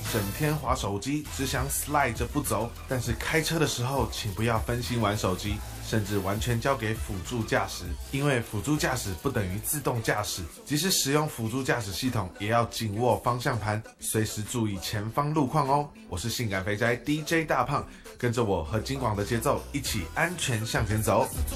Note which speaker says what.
Speaker 1: 整天滑手机，只想 slide 着不走。但是开车的时候，请不要分心玩手机，甚至完全交给辅助驾驶，因为辅助驾驶不等于自动驾驶。即使使用辅助驾驶系统，也要紧握方向盘，随时注意前方路况哦。我是性感肥宅 DJ 大胖，跟着我和金广的节奏，一起安全向前走。